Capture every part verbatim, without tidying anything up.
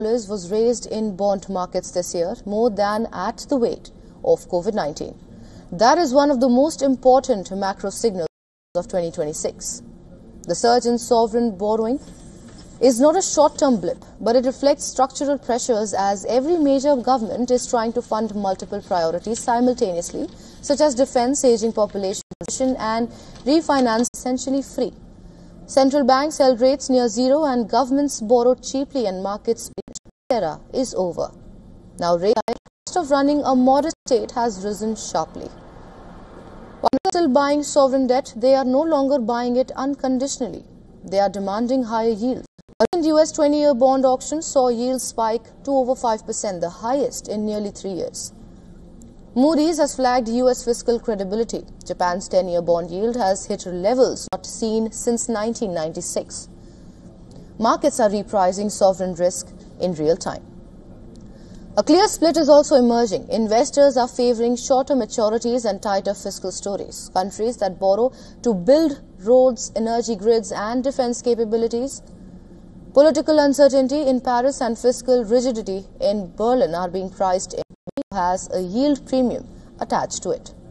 dollars was raised in bond markets this year, more than at the weight of COVID nineteen. That is one of the most important macro signals of twenty twenty-six. The surge in sovereign borrowing is not a short-term blip, but it reflects structural pressures as every major government is trying to fund multiple priorities simultaneously, such as defense, aging population, and refinance essentially free. Central banks held rates near zero and governments borrowed cheaply and markets era is over. Now, the cost of running a modest state has risen sharply. While still buying sovereign debt, they are no longer buying it unconditionally. They are demanding higher yields. The U S twenty-year bond auction saw yields spike to over five percent, the highest in nearly three years. Moody's has flagged U S fiscal credibility. Japan's ten-year bond yield has hit levels not seen since nineteen ninety-six. Markets are repricing sovereign risk in real time. A clear split is also emerging. Investors are favoring shorter maturities and tighter fiscal stories. Countries that borrow to build roads, energy grids, and defense capabilities. Political uncertainty in Paris and fiscal rigidity in Berlin are being priced in, has a yield premium attached to it.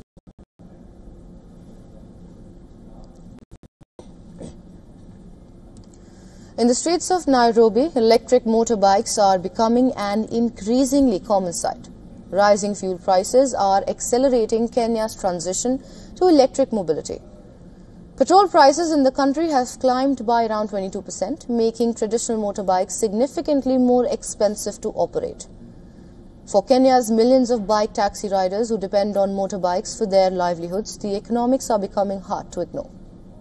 In the streets of Nairobi, electric motorbikes are becoming an increasingly common sight. Rising fuel prices are accelerating Kenya's transition to electric mobility. Petrol prices in the country have climbed by around twenty-two percent, making traditional motorbikes significantly more expensive to operate. For Kenya's millions of bike taxi riders who depend on motorbikes for their livelihoods, the economics are becoming hard to ignore.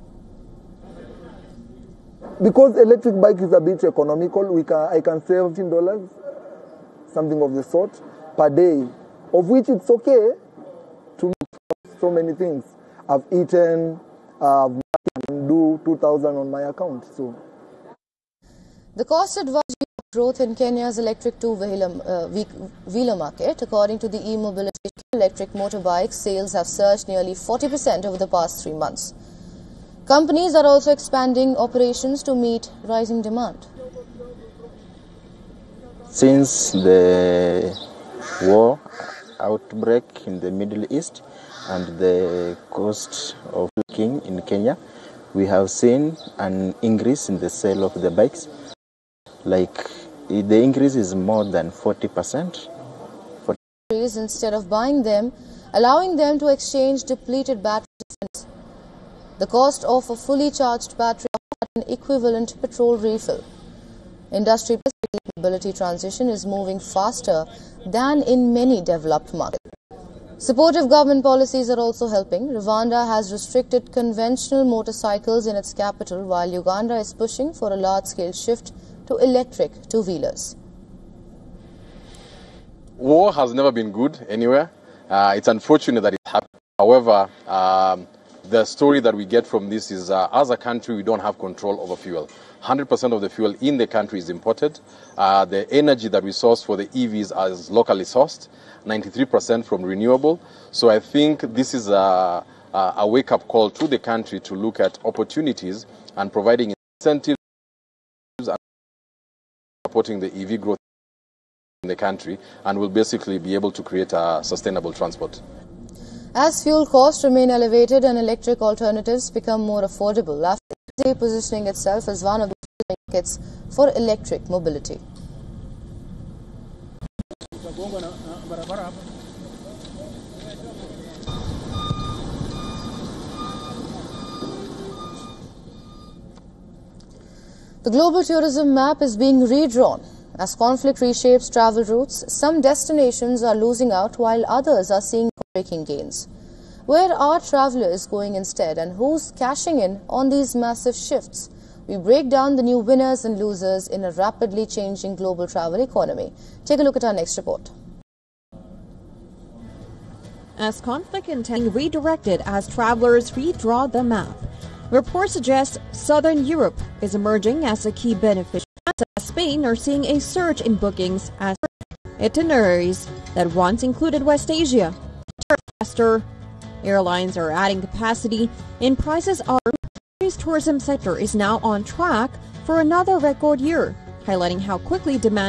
Because electric bike is a bit economical, we can, I can save fifteen dollars, something of the sort, per day, of which it's okay to make so many things. I've eaten, I've do two thousand on my account. So, the cost advantage growth in Kenya's electric two-wheeler uh, market. According to the e-mobility, electric motorbike sales have surged nearly forty percent over the past three months. Companies are also expanding operations to meet rising demand. Since the war outbreak in the Middle East and the cost of working in Kenya, we have seen an increase in the sale of the bikes. Like the increase is more than forty percent. Instead of buying them, allowing them to exchange depleted batteries. The cost of a fully charged battery at an equivalent petrol refill. Industry mobility transition is moving faster than in many developed markets. Supportive government policies are also helping. Rwanda has restricted conventional motorcycles in its capital, while Uganda is pushing for a large-scale shift to electric two-wheelers. War has never been good anywhere. Uh, it's unfortunate that it happened. However, um, the story that we get from this is, uh, as a country, we don't have control over fuel. one hundred percent of the fuel in the country is imported. Uh, the energy that we source for the E Vs is locally sourced, ninety-three percent from renewable. So I think this is a, a wake-up call to the country to look at opportunities and providing incentives and supporting the E V growth in the country, and will basically be able to create a sustainable transport. As fuel costs remain elevated and electric alternatives become more affordable, Africa is positioning itself as one of the markets for electric mobility. The global tourism map is being redrawn. As conflict reshapes travel routes, some destinations are losing out while others are seeing breaking gains. Where are travelers going instead, and who's cashing in on these massive shifts? We break down the new winners and losers in a rapidly changing global travel economy. Take a look at our next report. As conflict intensity redirected as travelers redraw the map, reports suggest Southern Europe is emerging as a key beneficiary. Spain are seeing a surge in bookings as itineraries that once included West Asia. Faster, airlines are adding capacity, and prices are. The tourism sector is now on track for another record year. highlighting how quickly demand